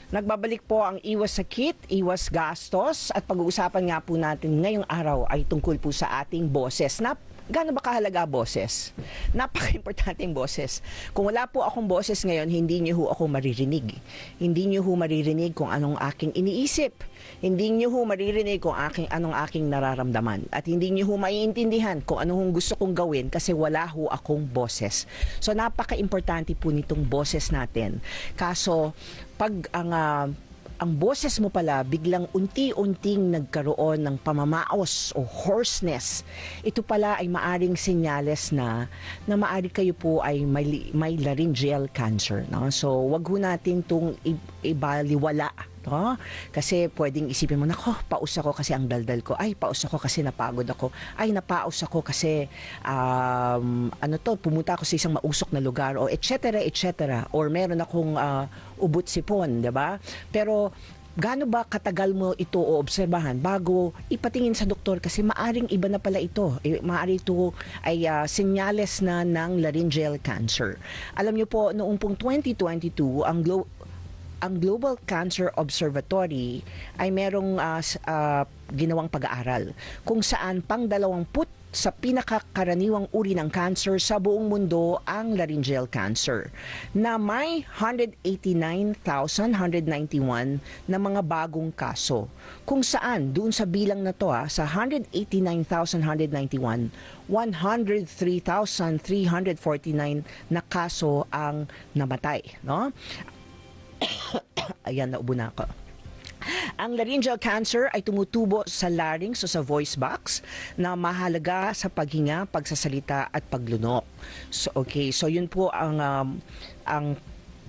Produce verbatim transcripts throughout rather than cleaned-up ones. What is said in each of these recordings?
Nagbabalik po ang iwas sakit, iwas gastos at pag-uusapan nga po natin ngayong araw ay tungkol po sa ating boses. Nap Gaano ba kahalaga boses? Napaka-importanting boses. Kung wala po akong boses ngayon, hindi niyo ho ako maririnig. Hindi niyo ho maririnig kung anong aking iniisip. Hindi niyo ho maririnig kung aking, anong aking nararamdaman. At hindi niyo ho maiintindihan kung anong gusto kong gawin kasi wala ho akong boses. So napaka-importante po nitong boses natin. Kaso, pag ang... Uh, ang boses mo pala biglang unti-unting nagkaroon ng pamamaos o hoarseness, ito pala ay maaring senyales na na maari kayo po ay may, may laryngeal cancer. No? So, wag ho natin itong ibaliwala. No? Kasi pwedeng isipin mo, nako, paus ako kasi ang daldal ko. Ay, paus ako kasi napagod ako. Ay, napaus ako kasi um, ano to, pumunta ako sa isang mausok na lugar o et cetera et cetera. Or meron akong uh, ubot sipon, 'di ba? Pero gaano ba katagal mo ito o obserbahan bago ipatingin sa doktor kasi maaring iba na pala ito. E, maari ito ay uh, senyales na ng laryngeal cancer. Alam niyo po, noong pong twenty twenty-two, ang Glo- ang Global Cancer Observatory ay merong uh, uh, ginawang pag-aaral kung saan pang dalawamput sa pinakakaraniwang uri ng cancer sa buong mundo ang laryngeal cancer na may one hundred eighty-nine thousand one hundred ninety-one na mga bagong kaso. Kung saan, doon sa bilang na to ha, sa one hundred eighty-nine thousand one hundred ninety-one, one hundred three thousand three hundred forty-nine na kaso ang namatay. No? Ayan, naubo na ako. Ang laryngeal cancer ay tumutubo sa larynx o sa voice box na mahalaga sa paghinga, pagsasalita at paglunok. So okay, so yun po ang um, ang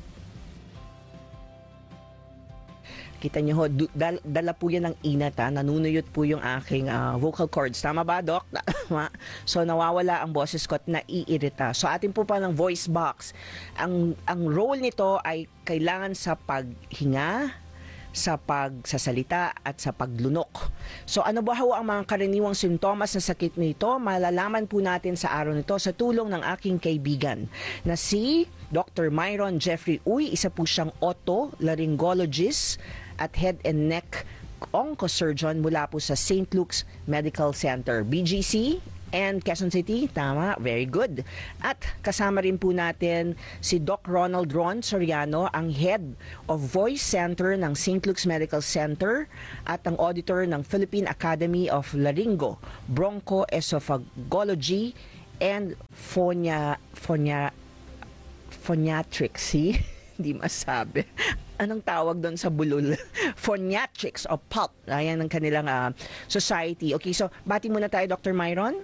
kita niyo ho, dal, dala po yan ng inat ha, nanunuyot po yung aking uh, vocal cords. Tama ba, Doc? Tama. So nawawala ang boses ko at naiirita. So atin po pa ng voice box. Ang, ang role nito ay kailangan sa paghinga, sa pagsasalita at sa paglunok. So ano ba ho ang mga karaniwang sintomas ng sakit nito? Malalaman po natin sa araw nito sa tulong ng aking kaibigan na si Doctor Myron Jeffrey Uy. Isa po siyang otolaryngologist at head and neck oncosurgeon mula po sa Saint Luke's Medical Center, B G C and Quezon City. Tama, very good. At kasama rin po natin si Doc Ronald Ron Soriano, ang Head of Voice Center ng Saint Luke's Medical Center at ang auditor ng Philippine Academy of Laryngo, Bronchoesophagology and Phonia, Phonia, Phoniatrics. See? Hindi masabi. Anong tawag doon sa bulol? Phoniatrics o pulp. Ayan ang kanilang uh, society. Okay, so bati muna tayo, Doctor Myron.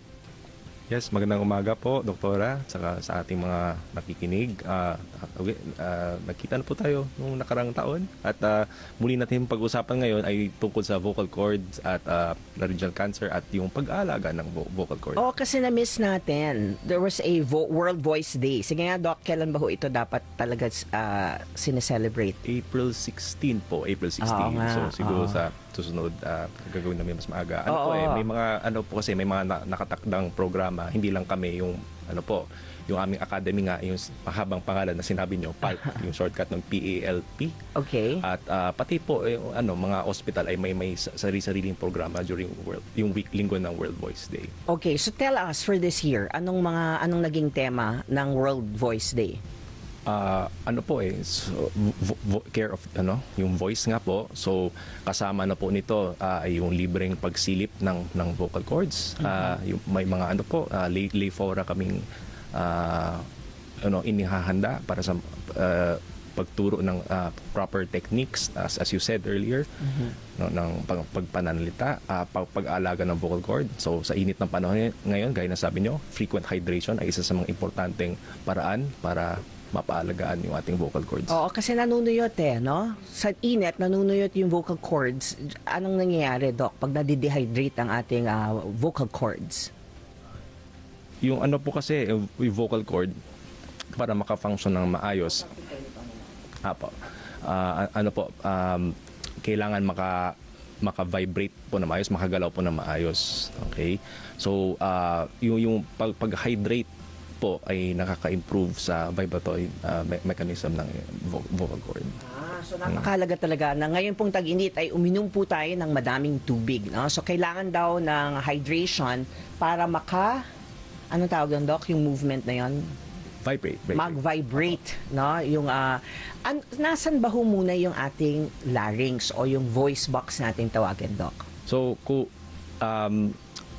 Yes, magandang umaga po, Doktora, saka sa ating mga nakikinig. Uh, uh, nagkita na po tayo nung nakarang taon at uh, muli natin pag-usapan ngayon ay tungkol sa vocal cords at uh, laryngeal cancer at yung pag-aalaga ng vo- vocal cords. Oh, kasi na-miss natin. There was a vo- World Voice Day. Sige nga, Doc, kailan ba ho ito dapat talaga uh, sineselebrate? April sixteenth po, April sixteenth. Oo nga, so siguro oo. sa susunod uh, gagawin namin mas maaga. Ano Oo. po eh, may mga ano po kasi may mga na- nakatakdang programa, hindi lang kami yung ano po, yung aming academy nga, yung mahabang pangalan na sinabi nyo, P A L P, yung shortcut ng P A L P. Okay. At uh, pati po eh, ano mga hospital ay may may sarili-sariling programa during world, yung week linggo ng World Voice Day. Okay, so tell us for this year, anong mga anong naging tema ng World Voice Day? Uh, ano po eh so, vo- vo- care of ano yung voice nga po, so kasama na po nito uh, ay yung libreng pagsilip ng ng vocal cords. Uh, mm-hmm. Yung may mga ano po uh, lay, lay fora kaming uh, ano inihahanda para sa uh, pagturo ng uh, proper techniques as as you said earlier, mm-hmm. no, ng pag, pagpananalita, uh, pag, pag-aalaga ng vocal cord. So sa init ng panahon ngayon, gaya na sabi nyo, frequent hydration ay isa sa mga importanteng paraan para mapaalagaan yung ating vocal cords. Oo, kasi nanunuyot eh, no? Sa init, nanunuyot yung vocal cords. Anong nangyayari, Doc, pag nadidehydrate ang ating uh, vocal cords? Yung ano po kasi, yung vocal cord, para makafunction ng maayos, apo, uh, ano po, um, kailangan maka maka-vibrate po na maayos, makagalaw po na maayos. Okay? So, uh, yung, yung pag, pag-hydrate po ay nakaka-improve sa vibratory uh, me- mechanism ng vo- vocal cord. Ah, so napakahalaga talaga na ngayon pong tag-init ay uminom po tayo ng madaming tubig. No? So kailangan daw ng hydration para maka, anong tawag doon, Doc? Yung movement na yon Vibrate. vibrate. mag-vibrate, no? Yung ah, an- nasan ba ho muna yung ating larynx o yung voice box natin tawagin, Doc? So, ku, um,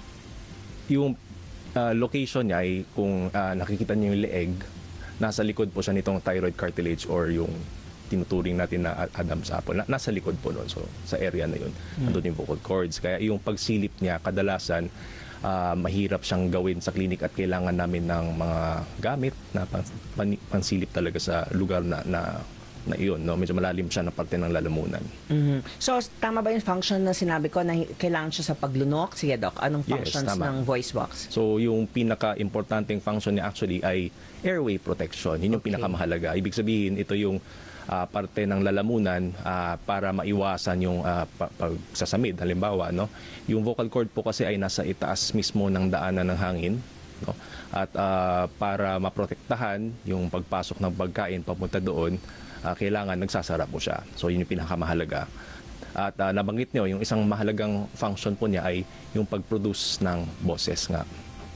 yung uh, location niya ay kung uh, nakikita niyo yung leeg, nasa likod po siya nitong thyroid cartilage or yung tinuturing natin na Adam's apple. Na, nasa likod po noon. So, sa area na yun, hmm. nandun yung vocal cords. Kaya yung pagsilip niya, kadalasan, uh, mahirap siyang gawin sa clinic at kailangan namin ng mga gamit na pang, pan, pansilip talaga sa lugar na, na na iyon, no? Medyo malalim siya na parte ng lalamunan. Mm-hmm. So, tama ba yung function na sinabi ko na kailangan siya sa paglunok? Sige, Doc, anong functions yes, ng voice box? So, yung pinaka-importanting function niya actually ay airway protection. Yun yung Okay. pinakamahalaga. Ibig sabihin, ito yung uh, parte ng lalamunan uh, para maiwasan yung uh, pa- pagsasamid. Halimbawa, no? Yung vocal cord po kasi ay nasa itaas mismo ng daanan ng hangin. No? At uh, para maprotektahan yung pagpasok ng pagkain papunta doon, Uh, kailangan nagsasara po siya. So, yun yung pinakamahalaga. At uh, nabanggit nyo, yung isang mahalagang function po niya ay yung pag-produce ng boses nga.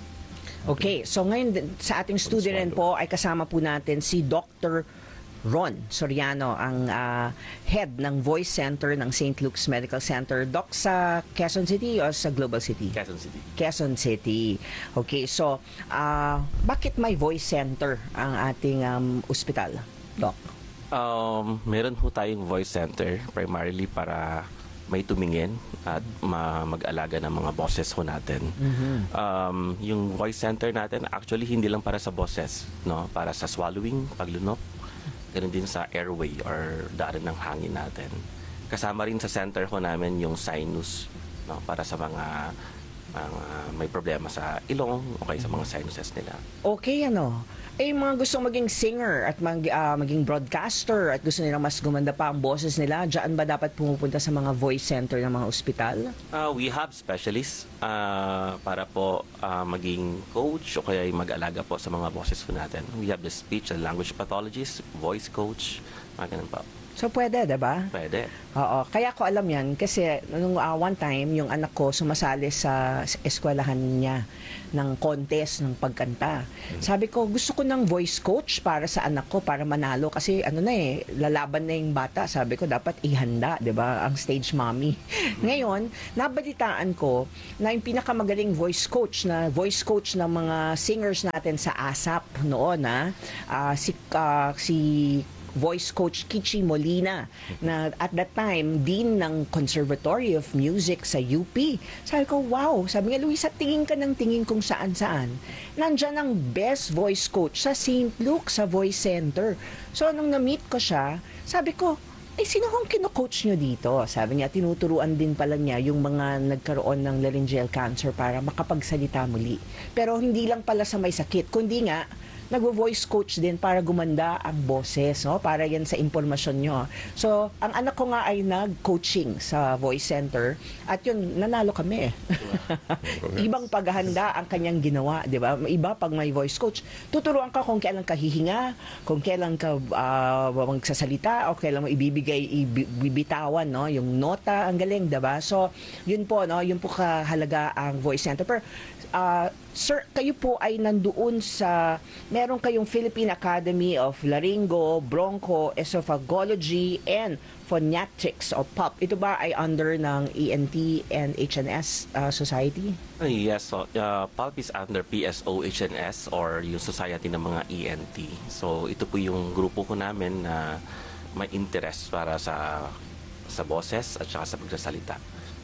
Okay, so ngayon sa ating studio rin po ay kasama po natin si Doctor Ron Soriano, ang uh, head ng Voice Center ng Saint Luke's Medical Center. Doc, sa Quezon City o sa Global City? Quezon City. Quezon City. Okay, so uh, bakit may Voice Center ang ating um, ospital, Doc? Um, meron po tayong voice center primarily para may tumingin at ma- mag-alaga ng mga boses ho natin. Mm-hmm. Um, yung voice center natin actually hindi lang para sa boses, no? Para sa swallowing, paglunok, ganun din sa airway or daanan ng hangin natin. Kasama rin sa center ho namin yung sinus, no? Para sa mga mga may problema sa ilong o kaya sa mga sinuses nila. Okay, ano? Eh, mga gustong maging singer at mag, ah, maging broadcaster at gusto nilang mas gumanda pa ang boses nila, diyan ba dapat pumupunta sa mga voice center ng mga ospital? Uh, we have specialists uh, para po uh, maging coach o kaya mag-alaga po sa mga boses po natin. We have the speech and language pathologist, voice coach, mga ganun po. So, pwede, diba? Pwede. Oo. Kaya ko alam yan kasi nung uh, one time, yung anak ko sumasali sa eskwelahan niya ng contest ng pagkanta. Sabi ko, gusto ko ng voice coach para sa anak ko, para manalo. Kasi ano na eh, lalaban na yung bata. Sabi ko, dapat ihanda, di ba? Ang stage mommy. Ngayon, nabalitaan ko na yung pinakamagaling voice coach, na voice coach ng mga singers natin sa ASAP noon, na uh, si, uh, si voice coach Kichi Molina, na at that time dean ng Conservatory of Music sa U P. Sabi ko, wow, sabi niya, Luisa, tingin ka ng tingin kung saan-saan. Nandyan ang best voice coach sa Saint Luke, sa Voice Center. So, nung na-meet ko siya, sabi ko, eh, sino kong kino-coach nyo dito? Sabi niya, tinuturuan din pala niya yung mga nagkaroon ng laryngeal cancer para makapagsalita muli. Pero hindi lang pala sa may sakit, kundi nga, nagvo-voice coach din para gumanda ang boses, no? Para yan sa impormasyon nyo. So, ang anak ko nga ay nag-coaching sa voice center at yun, nanalo kami. Ibang paghahanda ang kanyang ginawa, di ba? Iba pag may voice coach, tuturuan ka kung kailan ka hihinga, kung kailan ka uh, magsasalita, o kailan mo ibibigay, ibibitawan, no? Yung nota, ang galing, di ba? So, yun po, no? Yun po kahalaga ang voice center. Pero, uh, sir, kayo po ay nandoon sa, meron kayong Philippine Academy of Laryngo, Broncho, Esophagology, and Phoniatrics o P U P. Ito ba ay under ng E N T and H N S uh, Society? Uh, yes, so, uh, P U P is under P S O H N S or yung Society ng mga E N T. So, ito po yung grupo ko namin na may interest para sa sa boses at saka sa pagsasalita.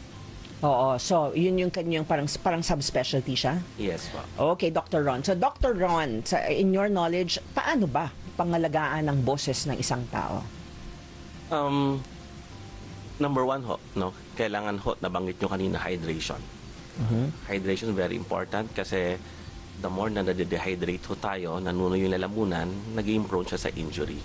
Oo, so yun yung kanyang parang parang subspecialty siya? Yes po. Okay, Doctor Ron. So Doctor Ron, sa, in your knowledge, paano ba pangalagaan ng boses ng isang tao? Um, number one ho, no? Kailangan ho, nabanggit nyo kanina, hydration. Mhm. Hydration very important kasi the more na nade-dehydrate ho tayo, nanuno yung lalamunan, naging prone siya sa injury.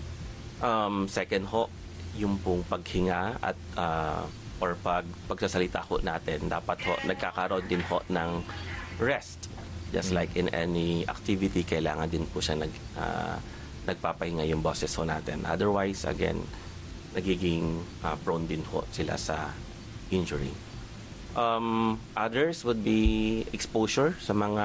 Um, second ho, yung pong paghinga at uh, or pag pagsasalita ho natin, dapat ho nagkakaroon din ho ng rest Just like in any activity, kailangan din po siya nag, ah, nagpapahinga yung boses ho natin. Otherwise, again, nagiging ah, prone din ho sila sa injury. Um, others would be exposure sa mga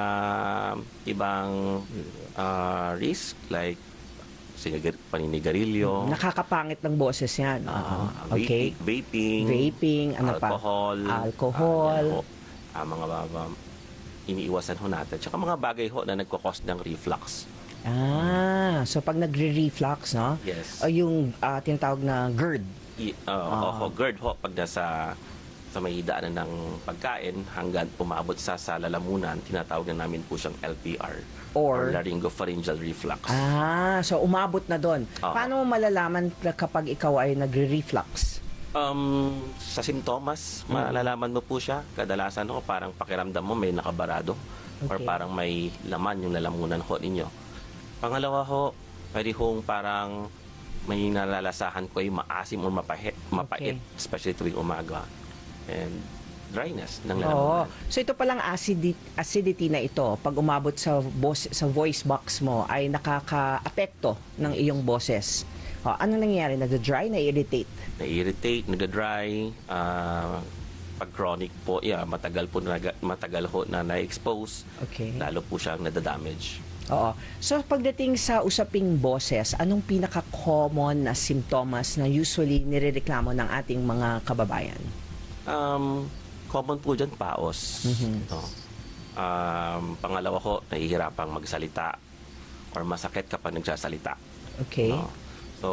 ibang ah, risk like sigaret, paninigarilyo, Nakakapangit ng boses yan. Oo. ah, Okay. vapi- vaping, Vaping, ano pa? alcohol, Alcohol. ah, yan ho. Ah, mga babam, iniiwasan ho natin. Tsaka mga bagay ho na nagkakos ng reflux. Ah, so pag nagre-reflux, no? Yes. O yung ah, tinatawag na GERD. I, uh, oh, GERD ho, pag nasa sa may daanan ng pagkain hanggang pumabot sa sa lalamunan, tinatawag na namin po siyang L P R Or- laryngopharyngeal reflux. Ah, so umabot na doon. Oo. Paano mo malalaman na kapag ikaw ay nagre-reflux? Um, sa simptomas, malalaman mo po siya. Kadalasan ho, parang pakiramdam mo may nakabarado or Okay. parang may laman yung lalamunan ho ninyo. Pangalawa ho, pwede hong parang may nalalasahan ko ay maasim o mapahit, mapait, Okay. especially tuwing umaga. And dryness Oo. ng lalamunan. So ito palang acidity, acidity na ito, pag umabot sa bos, sa voice box mo, ay nakaka-apekto ng iyong boses. O, ano nangyayari? Nag-dry, na-irritate? Na-irritate, nag-dry, ah, pag chronic po, yeah, matagal po na, matagal ho na na-expose, Okay. lalo po siyang nadadamage. Oo. So pagdating sa usaping boses, anong pinaka-common na simptomas na usually nirereklamo ng ating mga kababayan? Um, common po dyan, paos. Mhm. No? Um, pangalawa ko, nahihirapang magsalita or masakit kapag nagsasalita. Okay. No? So,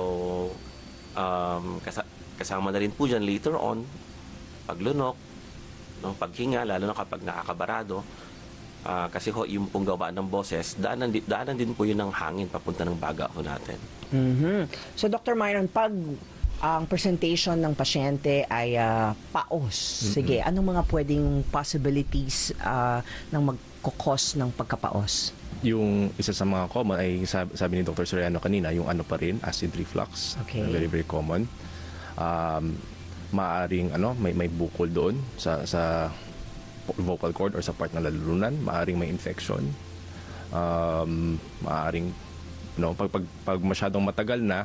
um, kasa- kasama na rin po dyan later on, paglunok, no? Paghinga, lalo na kapag nakakabarado. Ah, kasi ho, yung pong gawaan ng boses, daanan, di- daanan din po yun ng hangin papunta ng baga ho natin. Mhm. So Doctor Myron, pag ang presentation ng pasyente ay ah, paos, sige, anong mga pwedeng possibilities ah, ng magkukos ng pagkapaos? Yung isa sa mga common ay sabi, sabi ni Doctor Soriano kanina, yung ano pa rin, acid reflux. Okay. Very, very common. Um, maaring ano, may may bukol doon sa sa vocal cord or sa part ng lalalunan, maaring may infection. Um, maaring no, pag, pag pag masyadong matagal na,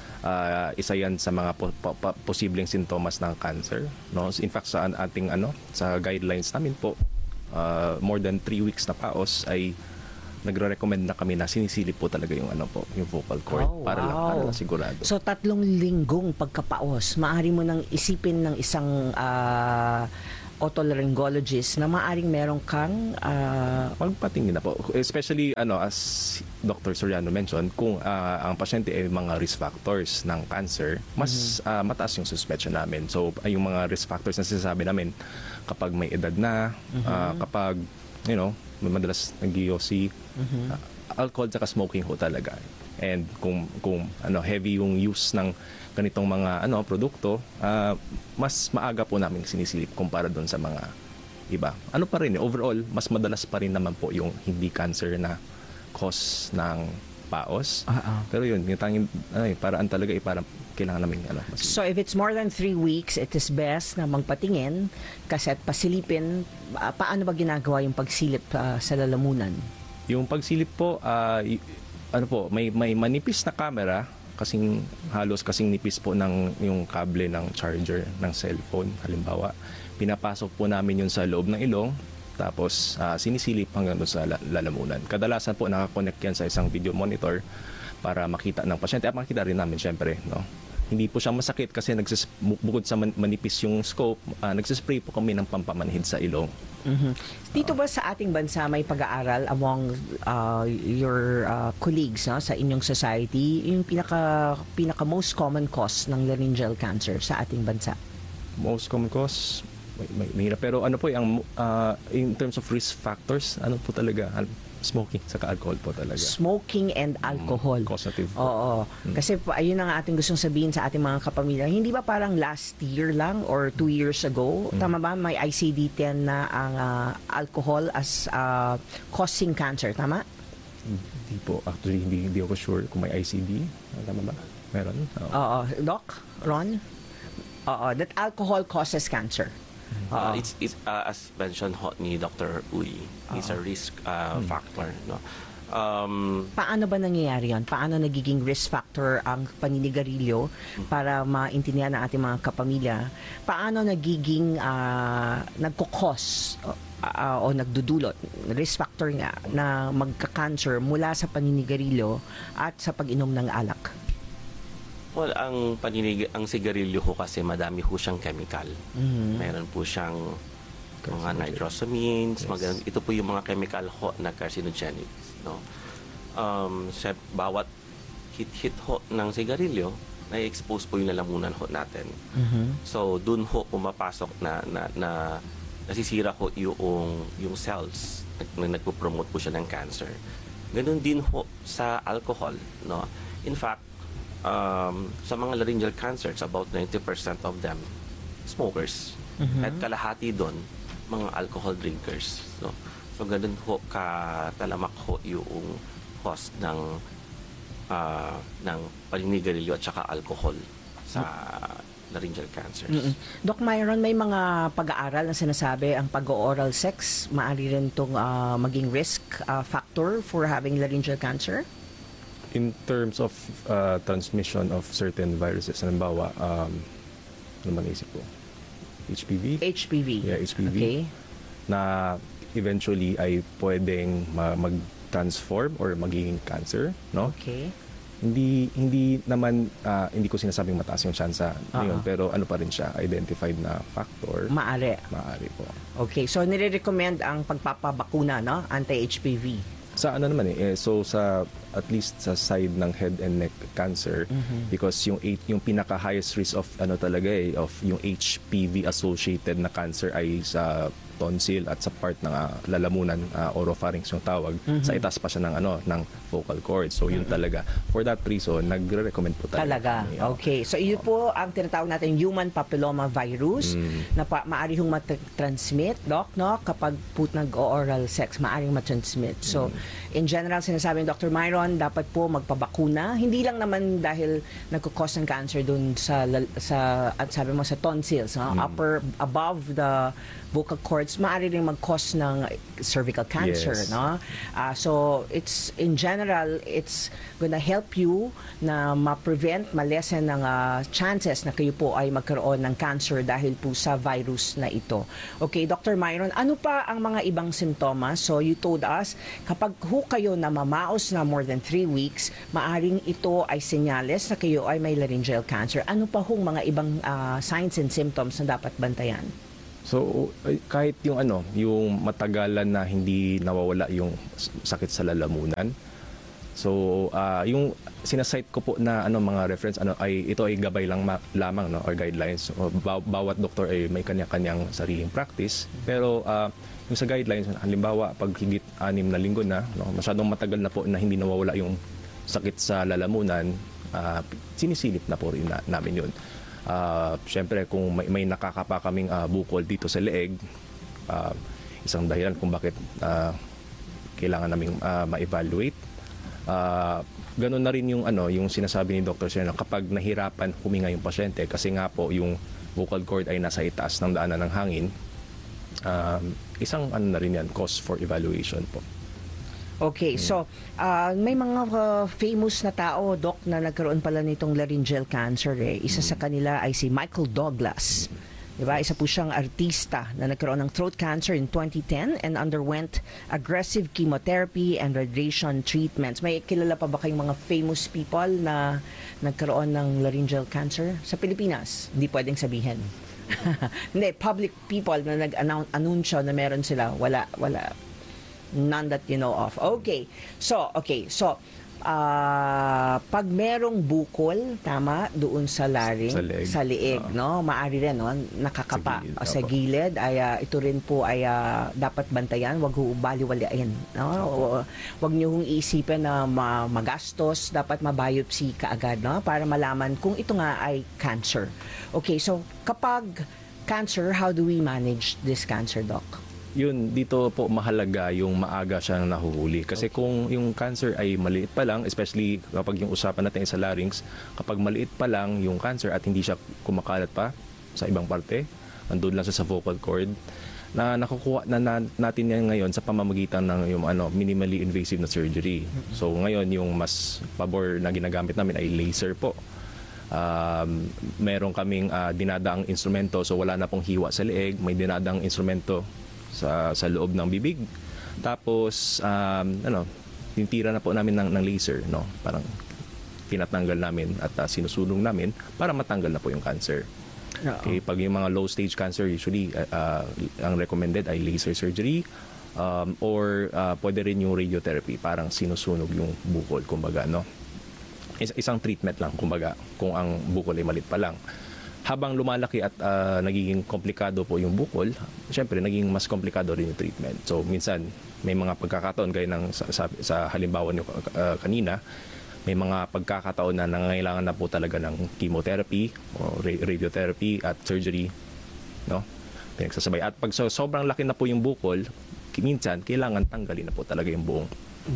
ah, isa yan sa mga po, po- po- posibleng sintomas ng cancer, no. In fact, sa an- ating ano, sa guidelines namin po, ah, more than three weeks na paos ay nagre-recommend na kami na sinisilip po talaga yung ano po, yung vocal cord Oh, para lang wow. para lang sigurado. So tatlong linggong pagkapaos, maaari mo nang isipin ng isang ah, otolaryngologist na maaring meron kang ah, Magpatingin na po. Especially, ano, as Doctor Soriano mentioned, kung ah, ang pasyente ay mga risk factors ng cancer, mas ah, mataas yung suspecha namin. So, ay yung mga risk factors na sinasabi namin, kapag may edad na, ah, kapag, you know, madalas nag-G O C, ah, alcohol at smoking ho talaga. And kung kung ano heavy yung use ng ganitong mga ano produkto, ah, mas maaga po namin sinisilip kumpara doon sa mga iba. Ano pa rin, eh, overall, mas madalas pa rin naman po yung hindi cancer na cause ng paos. Ah, ah. Pero yun, yung tanging ay, paraan talaga, eh, parang kailangan namin ano, mas So if it's more than three weeks, it is best na magpatingin kasi at pasilipin. Ah, paano ba ginagawa yung pagsilip ah, sa lalamunan? Yung pagsilip po, ah, y- ano po, may may manipis na camera, kasing halos kasing nipis po ng yung kable ng charger ng cellphone halimbawa. Pinapasok po namin yun sa loob ng ilong, tapos ah, sinisilip hanggang doon sa la- lalamunan. Kadalasan po nakakonect yan sa isang video monitor para makita ng pasyente at makita rin namin syempre, no. Hindi po siya masakit kasi nagsis, bu- bukod sa man- manipis yung scope, ah, nagsispray po kami ng pampamanhid sa ilong. Mhm. Dito ba sa ating bansa may pag-aaral among uh, your uh, colleagues no, sa inyong society yung pinaka pinaka most common cause ng laryngeal cancer sa ating bansa? Most common cause, may, may, mahirap. Pero ano po, yung, ah, in terms of risk factors, ano po talaga, al- smoking, saka alcohol po talaga. Smoking and alcohol. Causative po. Oo. Kasi po, ayun ang ating gustong sabihin sa ating mga kapamilya. Hindi ba parang last year lang or two years ago, tama ba, may I C D ten na ang ah, alcohol as ah, causing cancer, tama? Hindi po. Actually, hindi, hindi ako sure kung may I C D. Tama ba? Meron? Oo. Oo. Doc? Ron? Oo. That alcohol causes cancer. Uh, Oo. it's, it's uh, as mentioned ho ni Doctor Uy, it's a risk uh, factor. No? Um, Paano ba nangyayari yan? Paano nagiging risk factor ang paninigarilyo para maintindihan ng ating mga kapamilya? Paano nagiging uh, nagkukos uh, o nagdudulot, risk factor nga, na magka-cancer mula sa paninigarilyo at sa pag-inom ng alak? well, ang paninig ang sigarilyo ho kasi madami ho siyang chemical. Mhm. Meron po siyang mga nitrosamines, Yes. mga, ito po yung mga chemical ho na carcinogenic, no. Um, sa bawat hit-hit ho ng sigarilyo, na-expose po yung lalamunan ho natin. Mhm. So, dun ho pumapasok na, na, na nasisira ho yung, yung cells na nagpo-promote po siya ng cancer. Ganun din ho sa alcohol, no. In fact, um, sa mga laryngeal cancers, about ninety percent of them smokers. Mhm. At kalahati doon, mga alcohol drinkers, no. So, ganun ho katalamak ho yung cost ng ah, ng paninigarilyo at saka alcohol sa laryngeal cancers. Mm-mm. Doc Myron, may mga pag-aaral na sinasabi ang pag-oral sex maaari rin itong ah, maging risk ah, factor for having laryngeal cancer? In terms of uh, transmission of certain viruses, halimbawa, um, ano man isip ko? H P V? H P V. Yeah, H P V. Okay. Na eventually ay pwedeng ma- mag-transform or magiging cancer, no? Okay. Hindi hindi naman ah, hindi ko sinasabing mataas yung tsansa ngayon, Ah. pero ano pa rin siya, identified na factor. Maari. Maaari po. Okay, so nire-recommend ang pagpapabakuna, no? Anti-H P V. Sa ano naman eh, eh, so sa at least sa side ng head and neck cancer, because yung eight, yung pinaka highest risk of ano talaga eh, of yung H P V associated na cancer ay sa tonsil at sa part ng ah, lalamunan, uh, oropharynx yung tawag, sa itaas pa siya ng ano ng vocal cord. So yun talaga. For that reason, nagre-recommend po talaga. Talaga. kami, oh. Okay. So, yun po ang tinatawag natin human papilloma virus Mm. na pa, maaari hong mat-transmit, Doc, no? Kapag po nag-oral sex, maaring mat-transmit. So, Mm. in general, sinasabi ni Doctor Myron, dapat po magpabakuna. Hindi lang naman dahil nagkukos ng cancer dun sa, lal- sa at sabi mo, sa tonsils, no? Mm. Upper, above the vocal cords, maaari rin mag-cause ng cervical cancer, Yes. no? Ah, so, it's, in general, it's gonna help you na ma-prevent, ma-lessen ng ah, chances na kayo po ay magkaroon ng cancer dahil po sa virus na ito. Okay, Doctor Myron, ano pa ang mga ibang simptomas? So, you told us, kapag ho kayo na mamaos na more than three weeks, maaring ito ay senyales na kayo ay may laryngeal cancer. Ano pa hong mga ibang ah, signs and symptoms na dapat bantayan? So ay, kahit yung ano, yung matagalan na hindi nawawala yung s- sakit sa lalamunan. So ah, yung sinasite ko po na ano mga reference ano ay ito ay gabay lang ma- lamang no or guidelines. So, baw- bawat doktor ay may kanya-kanyang sariling practice. Pero ah, yung sa guidelines halimbawa pag higit anim na linggo na no, masyadong matagal na po na hindi nawawala yung sakit sa lalamunan, ah, sinisilip na po rin na, namin yun. Uh, Siyempre, kung may, may nakakapa kaming ah, bukol dito sa leeg, ah, isang dahilan kung bakit ah, kailangan naming ah, ma-evaluate. Ah, ganun na rin yung, ano, yung sinasabi ni Doctor Sereno, kapag nahirapan huminga yung pasyente, kasi nga po yung vocal cord ay nasa itaas ng daanan ng hangin, um, isang ano na rin yan, cause for evaluation po. Okay, so ah, may mga ah, famous na tao, Doc, na nagkaroon pala nitong laryngeal cancer. Eh. Isa sa kanila ay si Michael Douglas. Diba? Isa po siyang artista na nagkaroon ng throat cancer in twenty ten and underwent aggressive chemotherapy and radiation treatments. May kilala pa ba kayong mga famous people na nagkaroon ng laryngeal cancer sa Pilipinas? Hindi pwedeng sabihin. Hindi, public people na nag-anunsyo na meron sila. Wala, wala. None that you know of. Okay. So, okay. So, ah, pag merong bukol, tama, doon sa laring, Sa leeg. sa leeg, Oo. no? Maari rin, no? Nakakapa. Sa gilid, O, sa opo. gilid, ay, ah, ito rin po ay ah, dapat bantayan. Huwag ho baliwalain. No? O, Huwag niyo hong isipin na ma- magastos. Dapat mabiopsy kaagad, no? Para malaman kung ito nga ay cancer. Okay, so, kapag cancer, how do we manage this cancer, Doc? Yun, dito po mahalaga yung maaga siyang nahuhuli. Kasi kung yung cancer ay maliit pa lang, especially kapag yung usapan natin ay sa larynx, kapag maliit pa lang yung cancer at hindi siya kumakalat pa sa ibang parte, andun lang siya sa vocal cord, na nakukuha na, na natin yan ngayon sa pamamagitan ng yung ano minimally invasive na surgery. So ngayon yung mas pabor na ginagamit namin ay laser po. Um, meron kaming uh, dinadaang instrumento, so wala na pong hiwa sa leeg, may dinadaang instrumento sa sa loob ng bibig. Tapos um, ano, tinitira na po namin ng, ng laser, no? Parang tinatanggal namin at uh, sinusunog namin para matanggal na po yung cancer. Okay, pag yung mga low stage cancer, usually uh, uh, ang recommended ay laser surgery um, or uh, pwede rin yung radiotherapy, parang sinusunog yung bukol, kumbaga, no? Is- isang treatment lang, kumbaga, kung ang bukol ay malit pa lang. Habang lumalaki at uh, nagiging komplikado po yung bukol, syempre naging mas komplikado rin yung treatment. So minsan may mga pagkakataon gaya ng sa, sa, sa halimbawa niyo uh, kanina, may mga pagkakataon na nangangailangan na po talaga ng chemotherapy o radiotherapy at surgery, no? Pinagsasabay. At pag so, sobrang laki na po yung bukol, minsan kailangan tanggalin na po talaga yung buong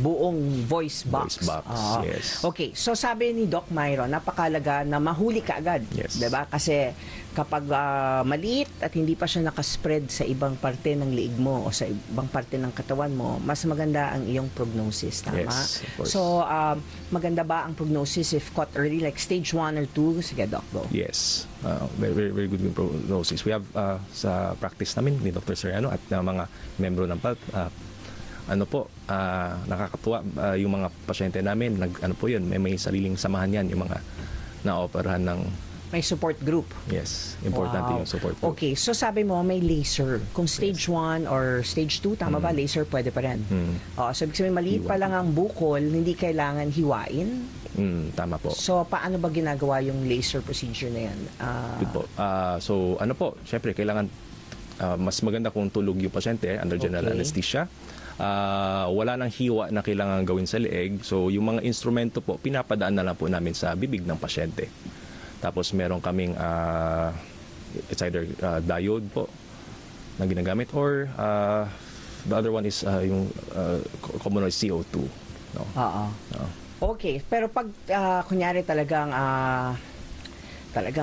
buong voice box. Voice box, Oo. yes. Okay, so sabi ni Doc Myron, napakalaga na mahuli ka agad. Yes. 'Di ba? Kasi kapag ah, maliit at hindi pa siya nakaspread sa ibang parte ng liig mo o sa ibang parte ng katawan mo, mas maganda ang iyong prognosis, tama? Yes, of course. So, um, maganda ba ang prognosis if caught early, like stage one or two? Sige, Doc, go. Yes, uh, very, very, very good prognosis. We have uh, sa practice namin ni Doctor Soriano at uh, mga membro ng P A L P, uh, ano po, uh, nakakatuwa uh, yung mga pasyente namin, nag, ano po yun, may, may sariling samahan yan, yung mga na-operahan ng, May support group. yes, importante Wow. yung support po. Okay, so sabi mo may laser. Kung stage one or stage two, tama ba? Laser pwede pa rin. Mm. Oh, so ibig sabihin maliit pa Hiwa. lang ang bukol, hindi kailangan hiwain. Mm, tama po. So paano ba ginagawa yung laser procedure na yan? Ah, Good po. Uh, so ano po, syempre kailangan uh, mas maganda kung tulog yung pasyente under general Okay. anesthesia. Uh, wala nang hiwa na kailangan gawin sa leeg. So yung mga instrumento po, pinapadaan na lang po namin sa bibig ng pasyente. Tapos meron kaming uh, it's either uh, diode po na ginagamit or uh, the other one is uh, yung uh, common noise C O two. No? Oo. No? Okay, pero pag ah, kunyari talagang ah, talagang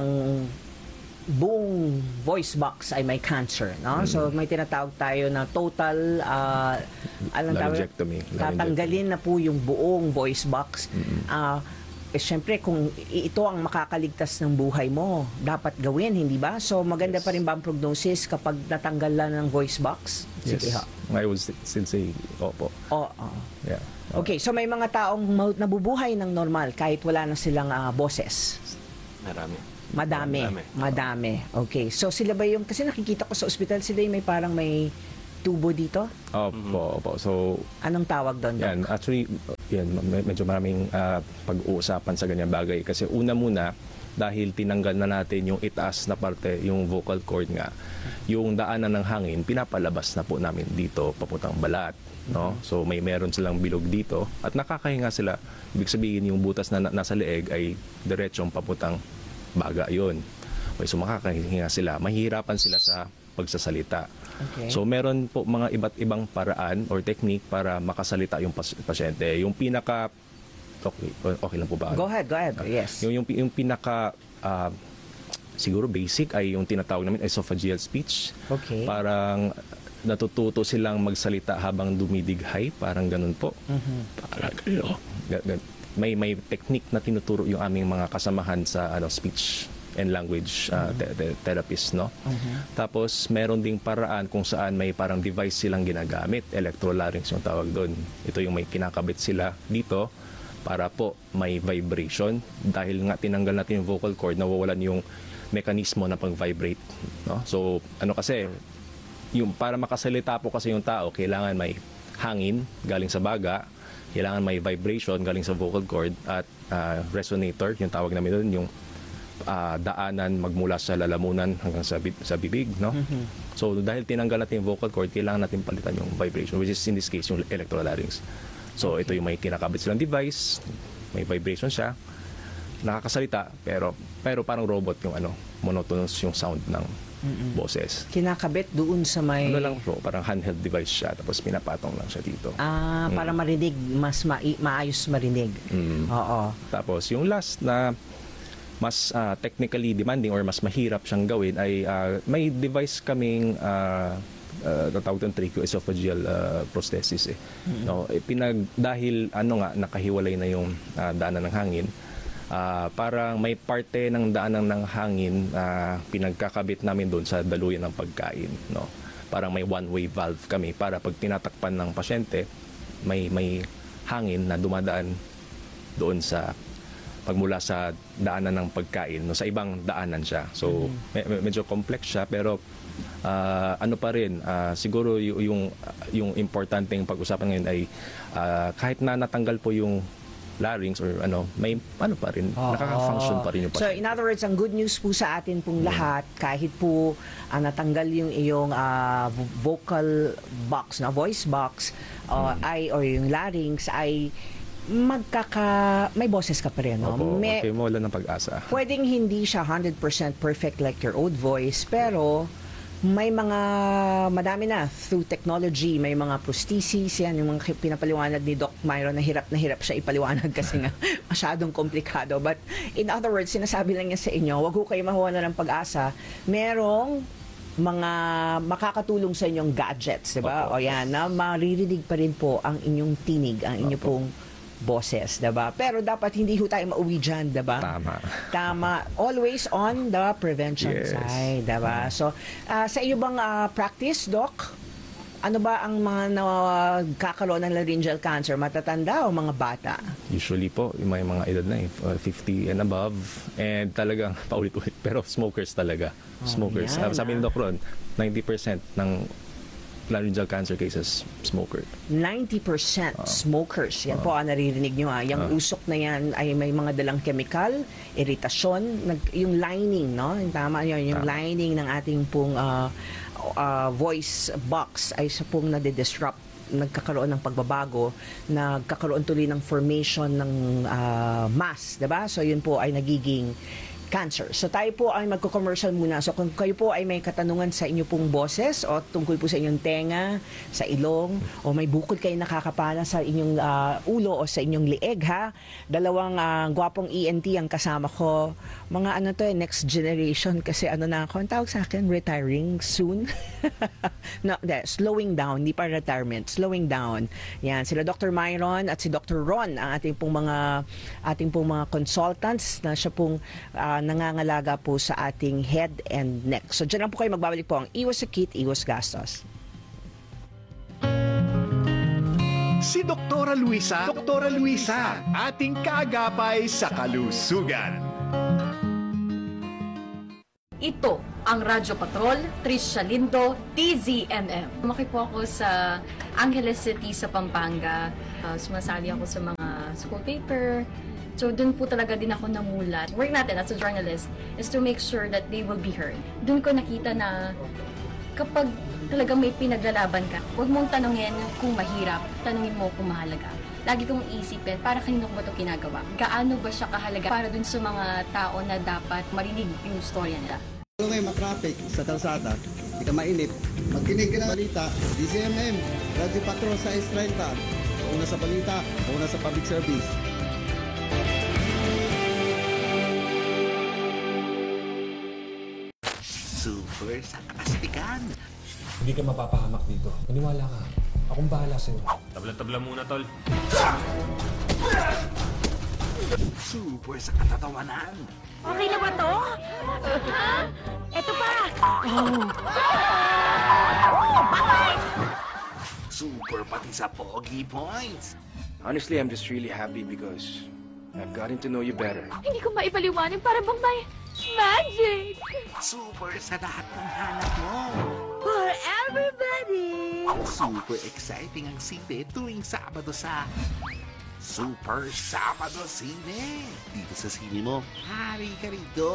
buong voice box ay may cancer, no? So may tinatawag tayo na total uh, alam tawag, Laryngectomy. tatanggalin na po yung buong voice box. Ah, eh, syempre kung i- ito ang makakaligtas ng buhay mo, dapat gawin, hindi ba? So maganda Yes. pa rin ba ang prognosis kapag natanggal lang ng voice box? Sige Yes. ha. I would still say, opo. Oo. oo. Yeah. Okay, so may mga taong ma- nabubuhay ng normal kahit wala na silang ah, boses. Marami. Madami. Madami. Madami. Okay. So sila ba yung, kasi nakikita ko sa ospital sila yung may parang may tubo dito. Opo, opo. So, Anong tawag doon, Doc? yan, actually, yan, med- medyo maraming ah, pag-uusapan sa ganyang bagay. Kasi una muna, dahil tinanggal na natin yung itaas na parte, yung vocal cord nga, yung daanan ng hangin, pinapalabas na po namin dito, papuntang balat. No? So, may meron silang bilog dito at nakakahinga sila. Ibig sabihin, yung butas na na- nasa leeg ay diretsong papuntang baga yun. Okay, so makakahinga sila. Mahihirapan sila sa pagsasalita. Okay. So meron po mga iba't ibang paraan or technique para makasalita yung pas- pasyente. Yung pinaka okay, okay lang po ba? Go ahead, go ahead. Yes. Yung yung, yung pinaka ah, siguro basic ay yung tinatawag namin esophageal speech. Okay. Parang natututo silang magsalita habang dumidighay, parang ganun po. Mhm. Parang ganun. Ga- ga- May may technique na tinuturo yung aming mga kasamahan sa ano speech and language uh, te- te- therapist, no? Tapos meron ding paraan kung saan may parang device silang ginagamit, electrolarynx yung tawag doon. Ito yung may kinakabit sila dito para po may vibration. Dahil nga tinanggal natin yung vocal cord, nawawalan yung mekanismo na pag-vibrate, no? So ano kasi, yung para makasalita po kasi yung tao, kailangan may hangin galing sa baga, kailangan may vibration galing sa vocal cord at uh, resonator, yung tawag namin doon, yung uh, daanan magmula sa lalamunan hanggang sa, bi- sa bibig, no? So dahil tinanggal natin yung vocal cord, kailangan natin palitan yung vibration, which is in this case yung electrolarynx. So ito yung may kinakabit silang device, may vibration siya, nakakasalita, pero pero parang robot yung ano, monotonous yung sound ng boses. Kinakabit doon sa may... Ano lang po, parang handheld device siya, tapos pinapatong lang siya dito. Ah, para marinig, mas ma- maayos marinig. Mm. Oo. Tapos yung last na mas ah, technically demanding or mas mahirap siyang gawin ay ah, may device kaming uh, uh, tatawag ng tracheoesophageal uh, prosthesis eh. No, eh, pinag dahil ano nga nakahiwalay na yung ah, daanan ng hangin. Ah, parang may parte ng daanan ng hangin ah, pinagkakabit namin doon sa daluyan ng pagkain, no. Parang may one-way valve kami para pag tinatakpan ng pasyente, may may hangin na dumadaan doon sa pagmula sa daanan ng pagkain, no, sa ibang daanan siya. So me- me- medyo complex siya pero ah, ano pa rin ah, siguro y- yung yung importanteng pag-usapan ngayon ay ah, kahit na natanggal po yung larynx or ano, may ano pa rin, nakaka-function pa rin yung So pasyente. in other words, ang good news po sa atin pong lahat, kahit po ah, natanggal yung iyong ah, vo- vocal box, na voice box, uh, ay or yung larynx ay magkaka may boses ka pa rin, no? Opo, May- okay, mawala ng pag-asa. pwedeng hindi siya one hundred percent perfect like your old voice, pero may mga madami na through technology, may mga prosthesis, yan yung mga pinapaliwanag ni Doc Myron na hirap na hirap siya ipaliwanag kasi nga masyadong komplikado. But in other words, sinasabi lang niya sa inyo, wag ho kayo mahuwalan ng pag-asa. Merong mga makakatulong sa inyong gadgets, di ba? O Opo. yan, na maririnig pa rin po ang inyong tinig, ang inyo Opo. pong boses, di ba? Pero dapat hindi ho tayo mauwi dyan, di ba? Tama. Tama. Always on the prevention Yes. side, diba? So, ah, sa iyo bang ah, practice, Doc? Ano ba ang mga nagkakaroon ng laryngeal cancer? Matatanda o mga bata? Usually po, yung may mga edad na eh, uh, fifty and above. And talagang paulit-ulit. Pero smokers talaga. Smokers. yan, Ah, sabi ni ah. Doc Ron, ninety percent ng laryngeal cancer cases, smoker. ninety percent smokers. Yan po ang naririnig nyo. Ah. Yung usok na yan ay may mga dalang chemical, iritasyon, nag, yung lining, no? Yung tama yun, yung Tama. lining ng ating pong ah, ah, voice box ay sa pong nade-disrupt, nagkakaroon ng pagbabago, nagkakaroon tuloy ng formation ng ah, mass, 'di ba? So yun po ay nagiging cancer. So tayo po ay magko-commercial muna. So kung kayo po ay may katanungan sa inyo pong boses o tungkol po sa inyong tenga, sa ilong, o may bukod kayo nakakapana sa inyong ah, ulo o sa inyong lieg, ha? Dalawang ah, gwapong E N T ang kasama ko. Mga ano to eh, next generation kasi ano na ako, ang tawag sa akin, retiring soon. no, de, slowing down, hindi pa retirement, slowing down. Yan, sila Doctor Myron at si Doctor Ron, ang ating pong mga ating pong mga consultants na siya pong ah, nangangalaga po sa ating head and neck. So dyan lang po kayo magbabalik po ang Iwas Sakit, Iwas Gastos. Si Doktora Luisa, Doktora Luisa, ating kaagapay sa kalusugan. Ito ang Radyo Patrol, Tricia Lindo, T Z M M. Lumaki po ako sa Angeles City sa Pampanga. Uh, sumasali ako sa mga school paper. So, dun po talaga din ako namulat. Work natin as a journalist is to make sure that they will be heard. Dun ko nakita na kapag talaga may pinaglalaban ka, huwag mong tanungin kung mahirap, tanungin mo kung mahalaga. Lagi kong isipin, para kanino ko ba ito ginagawa? Gaano ba siya kahalaga para dun sa mga tao na dapat marinig yung storya nila? Kung ngayon matraffic sa kalsada, hindi ka mainip, magkinig ka ng balita, D Z M M, Radyo Patrol sa S thirty, una sa balita, una sa public service. Super sa kakastikan. Hindi ka mapapahamak dito. Maniwala ka. Akong bahala sa'yo. Tabla-tabla muna, tol. Super sa katatawanan. Okay na ba to? Eto pa! Super pati sa pogi points. Honestly, I'm just really happy because I've gotten to know you better. Hindi ko maipaliwanag para bang may magic! Super sa lahat ng hanap mo. For everybody! Super exciting ang sine tuwing Sabado sa Super Sabado Sine. Dito sa sine mo, hari ka rito.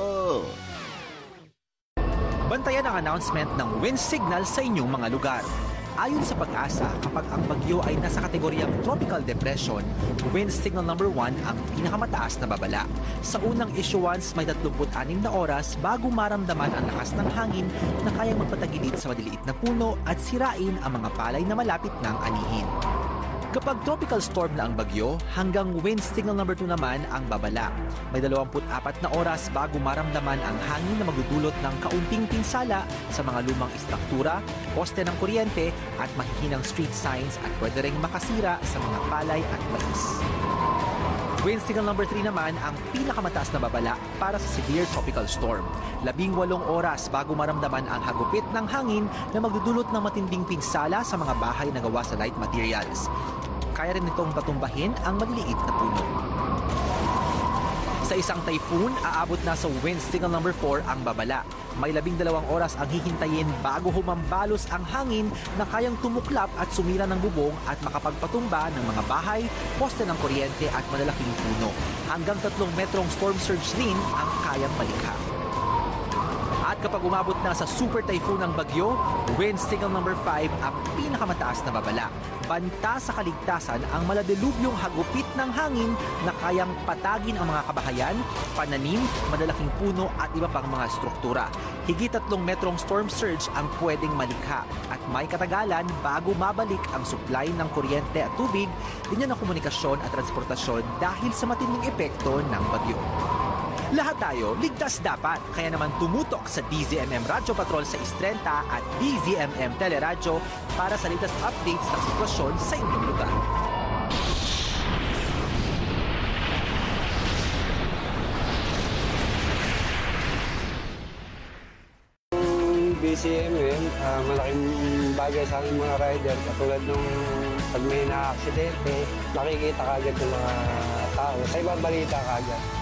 Bantayan ang announcement ng wind signal sa inyong mga lugar. Ayon sa Pag-asa, kapag ang bagyo ay nasa kategoryang tropical depression, wind signal number one ang pinakamataas na babala. Sa unang issuance, may tatlumput-anim na oras bago maramdaman ang lakas ng hangin na kayang magpatagilid sa maliliit na puno at sirain ang mga palay na malapit ng anihin. Kapag tropical storm na ang bagyo, hanggang wind signal number two naman ang babala. May dalawampu't apat na oras bago maramdaman ang hangin na magdudulot ng kaunting pinsala sa mga lumang istruktura, poste ng kuryente at mahihinang street signs at pwede ring makasira sa mga palay at mais. Wind signal number three naman ang pinakamataas na babala para sa severe tropical storm. Labing walong oras bago maramdaman ang hagupit ng hangin na magdudulot ng matinding pinsala sa mga bahay na gawa sa light materials. Kaya rin itong patumbahin ang maliliit na puno. Sa isang typhoon, aabot na sa wind signal number four ang babala. May labing dalawang oras ang hihintayin bago humambalos ang hangin na kayang tumuklap at sumira ng bubong at makapagpatumba ng mga bahay, poste ng kuryente at malalaking puno. Hanggang tatlong metrong storm surge din ang kayang malikha. At kapag umabot na sa super typhoon ng bagyo, wind signal number five ang pinakamataas na babala. Banta sa kaligtasan ang maladilubyong hagupit ng hangin na kayang patagin ang mga kabahayan, pananim, malalaking puno at iba pang mga struktura. Higit tatlong metrong storm surge ang pwedeng malikha at may katagalan bago mabalik ang supply ng kuryente at tubig, linya ng komunikasyon at transportasyon dahil sa matinding epekto ng bagyo. Lahat tayo, ligtas dapat. Kaya naman tumutok sa D Z M M Radyo Patrol sa Istrenta at D Z M M Teleradyo para sa latest updates ng sitwasyon sa inyong lugar. D Z M M, uh, malaking bagay sa aming mga rider. Katulad nung pag may na-aksidente, nakikita kagad ng mga tao. Sa ibang balita kagad.